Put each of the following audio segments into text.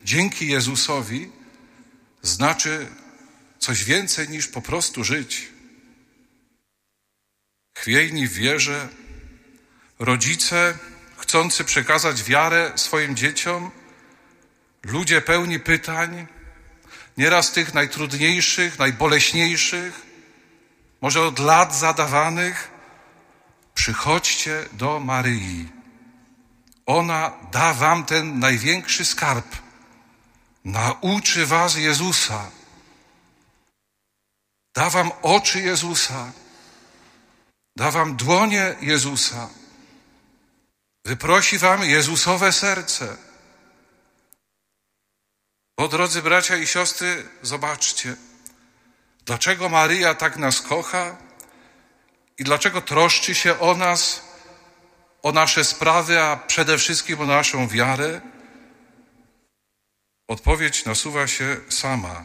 dzięki Jezusowi znaczy coś więcej niż po prostu żyć. Chwiejni w wierze, rodzice chcący przekazać wiarę swoim dzieciom, ludzie pełni pytań, nieraz tych najtrudniejszych, najboleśniejszych, może od lat zadawanych. Przychodźcie do Maryi. Ona da wam ten największy skarb. Nauczy was Jezusa. Da wam oczy Jezusa. Da wam dłonie Jezusa. Wyprosi wam Jezusowe serce. Bo, drodzy bracia i siostry, zobaczcie, dlaczego Maryja tak nas kocha i dlaczego troszczy się o nas, o nasze sprawy, a przede wszystkim o naszą wiarę. Odpowiedź nasuwa się sama.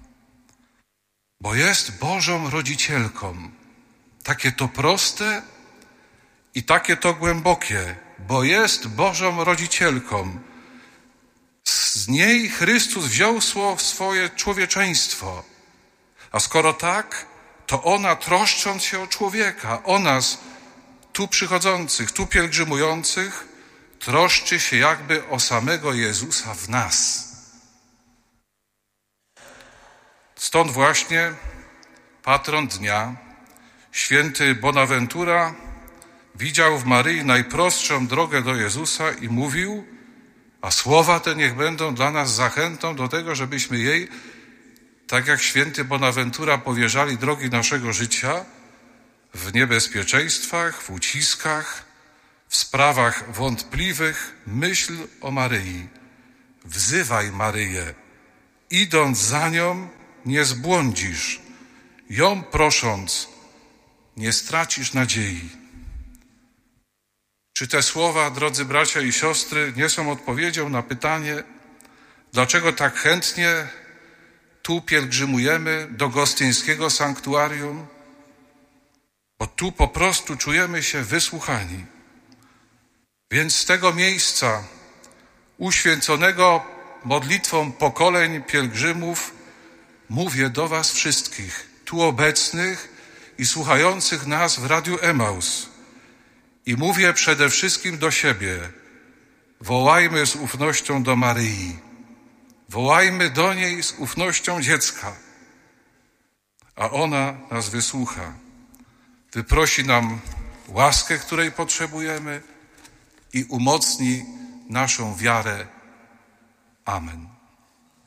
Bo jest Bożą rodzicielką. Takie to proste i takie to głębokie. Bo jest Bożą rodzicielką. Z niej Chrystus wziął swoje człowieczeństwo. A skoro tak, to ona, troszcząc się o człowieka, o nas, tu przychodzących, tu pielgrzymujących, troszczy się jakby o samego Jezusa w nas. Stąd właśnie patron dnia, święty Bonaventura, widział w Maryi najprostszą drogę do Jezusa i mówił, a słowa te niech będą dla nas zachętą do tego, żebyśmy jej, tak jak święty Bonaventura, powierzali drogi naszego życia w niebezpieczeństwach, w uciskach, w sprawach wątpliwych. Myśl o Maryi. Wzywaj Maryję. Idąc za nią, nie zbłądzisz. Ją prosząc, nie stracisz nadziei. Czy te słowa, drodzy bracia i siostry, nie są odpowiedzią na pytanie, dlaczego tak chętnie tu pielgrzymujemy do gostyńskiego sanktuarium? Bo tu po prostu czujemy się wysłuchani. Więc z tego miejsca, uświęconego modlitwą pokoleń pielgrzymów, mówię do was wszystkich, tu obecnych i słuchających nas w Radiu Emaus. I mówię przede wszystkim do siebie. Wołajmy z ufnością do Maryi. Wołajmy do niej z ufnością dziecka. A ona nas wysłucha. Wyprosi nam łaskę, której potrzebujemy i umocni naszą wiarę. Amen.